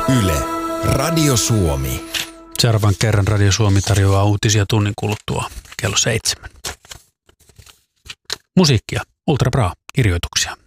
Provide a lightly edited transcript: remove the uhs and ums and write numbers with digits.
Yle, Radio Suomi. Seuraavan kerran Radio Suomi tarjoaa uutisia tunnin kuluttua kello 7. Musiikkia, Ultra Bra, kirjoituksia.